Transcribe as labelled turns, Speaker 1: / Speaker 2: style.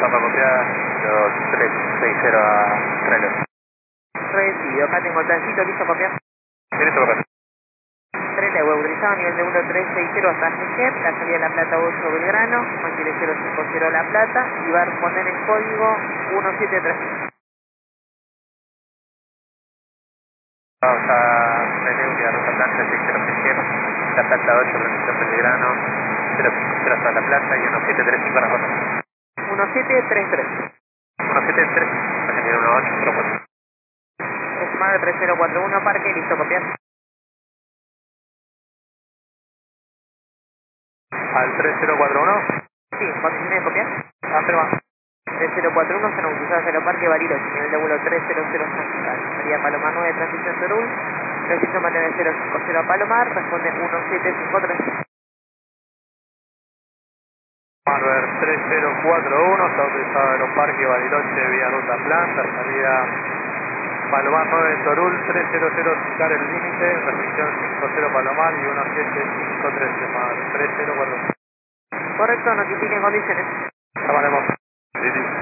Speaker 1: Papa copiar, 360 a reloj.
Speaker 2: Recibido, acá tengo el tránsito, listo, copiar.
Speaker 1: ¿Tienes que copiar?
Speaker 2: 3 de autorizado a nivel de 1360 hasta GG, la salida de La Plata 8 Belgrano, mantiene 050 La Plata y va a responder en código 173.
Speaker 1: Vamos a Renew, ruta Plata 6060, La Plata 8, Organización Belgrano, 050 hasta La Plata y 1735 a la foto.
Speaker 2: 1733.
Speaker 1: 173, Argentina 1804.
Speaker 2: Estimado 3041, parque, listo, copiar.
Speaker 1: Al 3041.
Speaker 2: Sí, condiciones de copiar.
Speaker 1: Afirma.
Speaker 2: 3041, zona autorizada 0 parque, Bariloche, nivel de vuelo 300 Santiago. Salida Palomar 9, transición Turul. Registro mantener 050 Palomar, responde 1753.
Speaker 1: Marver 3041, está autorizado Aeroparque Bariloche vía ruta Planta, salida Palomar 9 Torul, 300 indicar el límite, restricción 50 Palomar y 1753, Marver 3041.
Speaker 2: Correcto, notifiquen condiciones.
Speaker 1: Llamaremos.